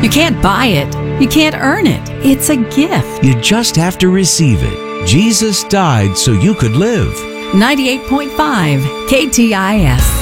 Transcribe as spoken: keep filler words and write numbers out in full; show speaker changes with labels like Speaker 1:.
Speaker 1: You can't buy it. You can't earn it. It's a gift.
Speaker 2: You just have to receive it. Jesus died so you could live.
Speaker 1: ninety-eight point five K T I S.